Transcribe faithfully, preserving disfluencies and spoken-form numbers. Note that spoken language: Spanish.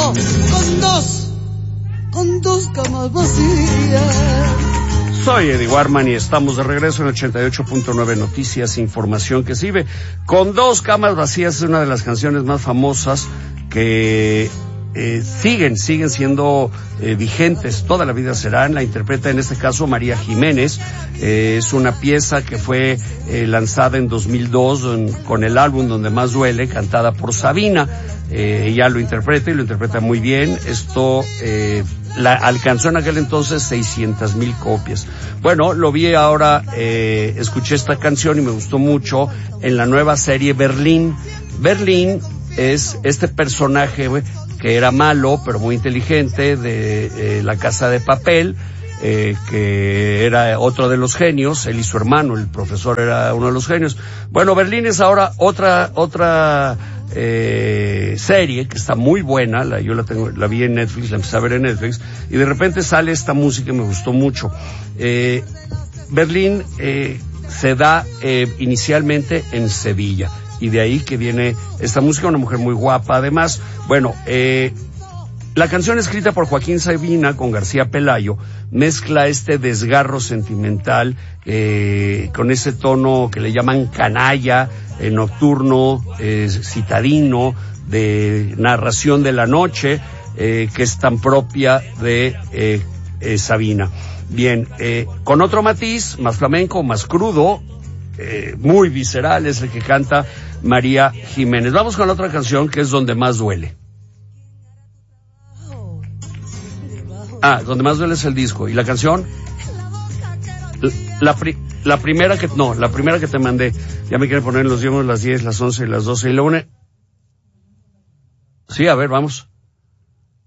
yo con dos, con dos camas vacías. Soy Eddie Warman y estamos de regreso en ochenta y ocho punto nueve Noticias, información que sirve. Con dos camas vacías es una de las canciones más famosas que eh, siguen, siguen siendo eh, vigentes, toda la vida serán. La interpreta en este caso María Jiménez. Eh, es una pieza que fue eh, lanzada en dos mil dos en, con el álbum Donde Más Duele, cantada por Sabina. Eh, ella lo interpreta y lo interpreta muy bien. Esto eh, la alcanzó en aquel entonces seiscientas mil copias. Bueno, lo vi ahora, eh, escuché esta canción y me gustó mucho en la nueva serie Berlín. Berlín es este personaje, güey, que era malo pero muy inteligente de eh, La Casa de Papel, eh, que era otro de los genios. Él y su hermano, el profesor, era uno de los genios. Bueno, Berlín es ahora otra otra eh, serie que está muy buena. La, yo la tengo, la vi en Netflix, la empecé a ver en Netflix y de repente sale esta música y me gustó mucho. Eh, Berlín eh, se da eh, inicialmente en Sevilla. Y de ahí que viene esta música, una mujer muy guapa. Además, bueno, eh, la canción escrita por Joaquín Sabina con García Pelayo mezcla este desgarro sentimental eh, con ese tono que le llaman canalla, eh, nocturno, eh, citadino, de narración de la noche, eh, que es tan propia de eh, eh, Sabina. Bien, eh, con otro matiz, más flamenco, más crudo, Eh, muy visceral, es el que canta María Jiménez. Vamos con la otra canción que es Donde Más Duele. Ah, Donde Más Duele es el disco. ¿Y la canción? La, la, pri, la primera que, no, la primera que te mandé. Ya me quieren poner los diez, las diez, las once y las doce y la una. Sí, a ver, vamos.